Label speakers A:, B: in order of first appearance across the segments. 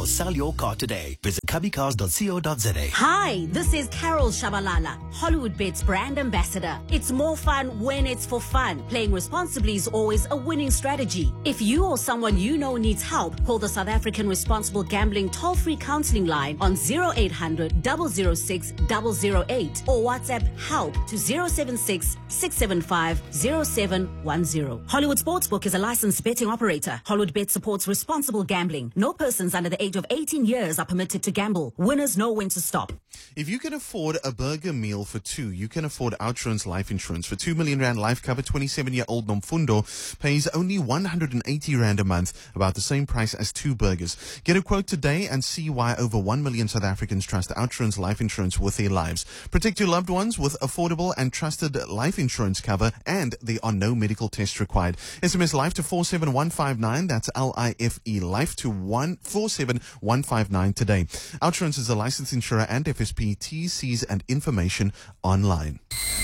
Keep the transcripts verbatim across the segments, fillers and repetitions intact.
A: sell your car today. Visit cubby cars dot co dot za.
B: Hi, this is Carol Shabalala, Hollywood Bets brand ambassador. It's more fun when it's for fun. Playing responsibly is always a winning strategy. If you or someone you know needs help, call the South African Responsible Gambling toll-free counseling line on zero eight hundred, double oh six, double oh eight or WhatsApp help to zero seven six, six seven five, zero seven one zero. Hollywood Sportsbook is a licensed betting operator. Hollywood Bet supports responsible gambling. No persons under the age of eighteen years are permitted to gamble. Winners know when to stop.
C: If you can afford a burger meal for two, you can afford OUTsurance Life Insurance. For two million rand life cover, twenty-seven-year-old Nomfundo pays only one hundred eighty rand a month, about the same price as two burgers. Get a quote today and see why over one million South Africans trust OUTsurance Life Insurance with their lives. Protect your loved ones with affordable and trusted life insurance cover, and there are no medical tests required. S M S LIFE to four seven one five nine. That's L I F E, LIFE to one four seven one five nine today. OUTsurance is a licensed insurer and F S P. T Cs and information online.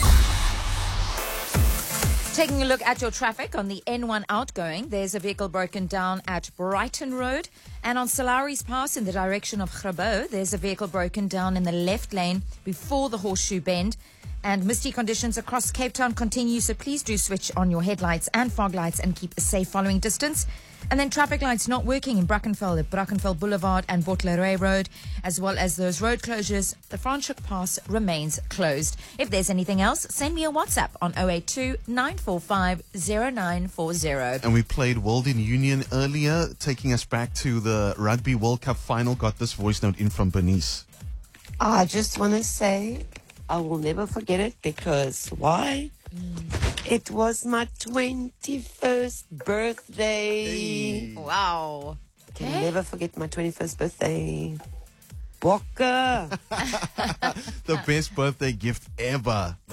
D: Taking a look at your traffic on the N one outgoing, there's a vehicle broken down at Brighton Road. And on Salaris Pass in the direction of Grabo, there's a vehicle broken down in the left lane before the Horseshoe Bend. And misty conditions across Cape Town continue, so please do switch on your headlights and fog lights and keep a safe following distance. And then traffic lights not working in Brackenfell at Brackenfell Boulevard and Bottleray Road, as well as those road closures. The Franschhoek Pass remains closed. If there's anything else, send me a WhatsApp on zero eight two, nine four five, zero nine four zero.
C: And we played World in Union earlier, taking us back to the Rugby World Cup final. Got this voice note in from Bernice.
E: I just want to say I will never forget it, because why? Mm. It was my twenty-first birthday.
C: Hey.
D: Wow.
E: Can
D: Okay.
E: never forget my twenty-first birthday. Bokke.
C: The best birthday gift ever.